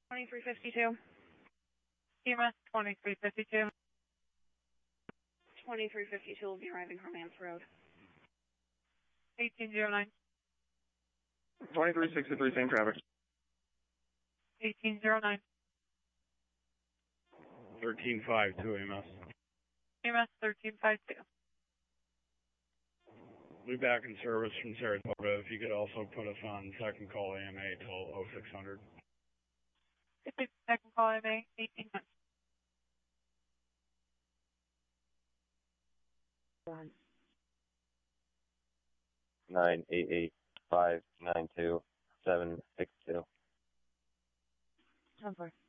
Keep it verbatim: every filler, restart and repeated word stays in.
twenty-three fifty-two. E M S twenty-three fifty-two. twenty-three fifty-two will be arriving from Romance Road. eighteen oh nine. twenty-three sixty-three, same traffic. eighteen oh nine. thirteen fifty-two E M S. E M S thirteen fifty-two. We'll be back in service from Saratoga. If you could also put us on second call A M A till oh six hundred. Second call A M A, eighteen hundred. Nine eight eight five nine two seven six two. ten four.